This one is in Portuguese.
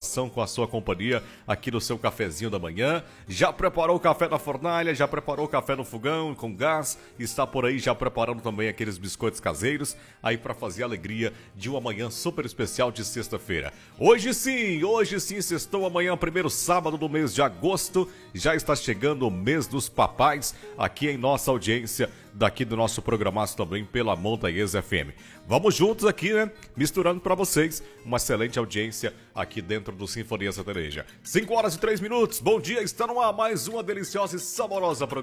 satisfação com a sua companhia aqui no seu cafezinho da manhã. Já preparou o café na fornalha, já preparou o café no fogão com gás, está por aí já preparando também aqueles biscoitos caseiros aí para fazer a alegria de uma manhã super especial de sexta-feira. Hoje sim, sextou amanhã, primeiro sábado do mês de agosto, já está chegando o mês dos papais aqui em nossa audiência, daqui do nosso programaço também pela Montanhesa FM. Vamos juntos aqui, né? Misturando para vocês uma excelente audiência aqui dentro do Sinfonia Sertaneja. 5 horas e 3 minutos, bom dia, está no ar mais uma deliciosa e saborosa programação.